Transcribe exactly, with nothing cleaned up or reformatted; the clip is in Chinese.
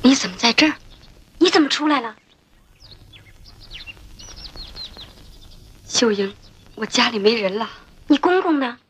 你怎么在这儿？ 你怎么出来了？ 秀英，我家里没人了。 你公公呢？